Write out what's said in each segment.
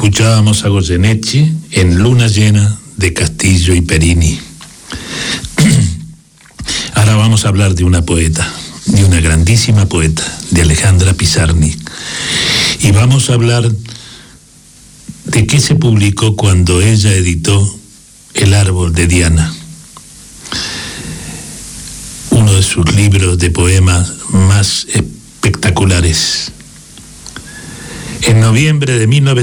Escuchábamos a Goyeneche en Luna Llena de Castillo y Perini. Ahora vamos a hablar de una poeta, de una grandísima poeta, de Alejandra Pizarnik. Y vamos a hablar de qué se publicó cuando ella editó El árbol de Diana, uno de sus libros de poemas más espectaculares. En noviembre de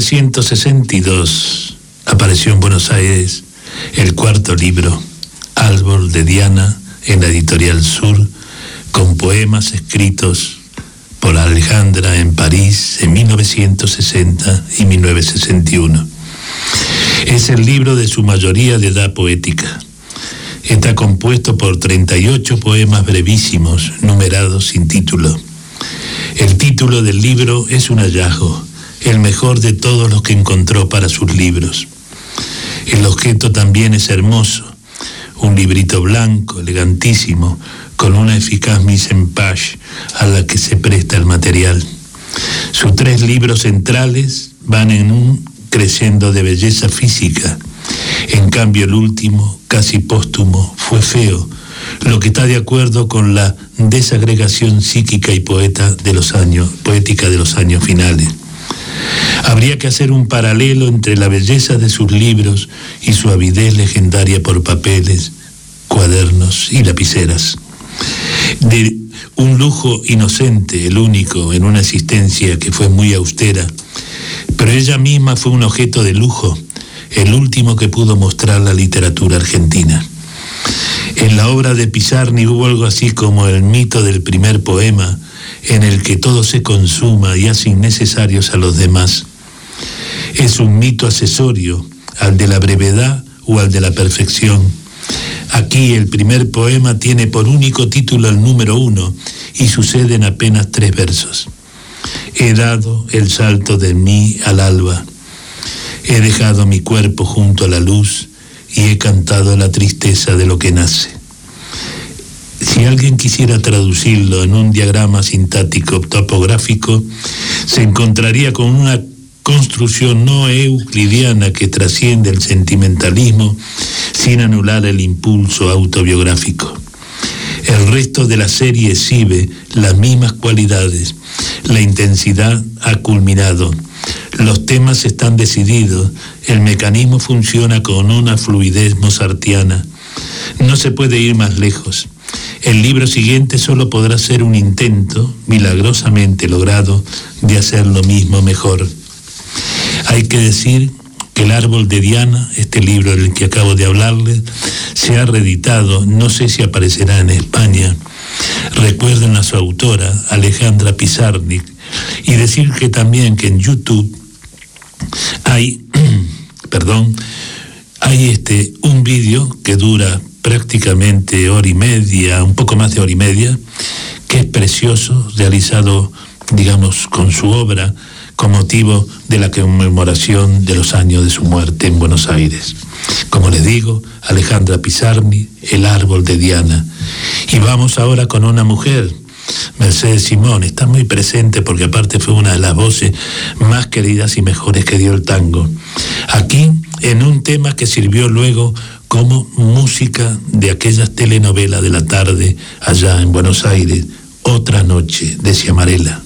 1962 apareció en Buenos Aires el cuarto libro, Árbol de Diana, en la Editorial Sur, con poemas escritos por Alejandra en París en 1960 y 1961. Es el libro de su mayoría de edad poética. Está compuesto por 38 poemas brevísimos, numerados sin título. El título del libro es un hallazgo, el mejor de todos los que encontró para sus libros. El objeto también es hermoso, un librito blanco, elegantísimo, con una eficaz mise en page a la que se presta el material. Sus 3 libros centrales van en un crescendo de belleza física. En cambio, el último, casi póstumo, fue feo, lo que está de acuerdo con la desagregación psíquica y poética de los años finales. Habría que hacer un paralelo entre la belleza de sus libros y su avidez legendaria por papeles, cuadernos y lapiceras. De un lujo inocente, el único en una existencia que fue muy austera, pero ella misma fue un objeto de lujo, el último que pudo mostrar la literatura argentina. En la obra de Pizarnik hubo algo así como el mito del primer poema, en el que todo se consuma y hace innecesarios a los demás. Es un mito accesorio al de la brevedad o al de la perfección. Aquí el primer poema tiene por único título el número 1 y suceden apenas 3 versos. He dado el salto de mí al alba, he dejado mi cuerpo junto a la luz y he cantado la tristeza de lo que nace. Si alguien quisiera traducirlo en un diagrama sintático topográfico, se encontraría con una construcción no euclidiana que trasciende el sentimentalismo sin anular el impulso autobiográfico. El resto de la serie exhibe las mismas cualidades. La intensidad ha culminado. Los temas están decididos. El mecanismo funciona con una fluidez mozartiana. No se puede ir más lejos. El libro siguiente solo podrá ser un intento, milagrosamente logrado, de hacer lo mismo mejor. Hay que decir que El árbol de Diana, este libro del que acabo de hablarles, se ha reeditado, no sé si aparecerá en España. Recuerden a su autora, Alejandra Pizarnik, y decir que también que en YouTube hay un vídeo que dura prácticamente hora y media, un poco más de hora y media, que es precioso, realizado, digamos, con su obra, con motivo de la conmemoración de los años de su muerte en Buenos Aires. Como les digo, Alejandra Pizarnik, El árbol de Diana. Y vamos ahora con una mujer, Mercedes Simón. Está muy presente porque aparte fue una de las voces más queridas y mejores que dio el tango. Aquí, en un tema que sirvió luego como música de aquellas telenovelas de la tarde allá en Buenos Aires, Otra noche de Ciamarela.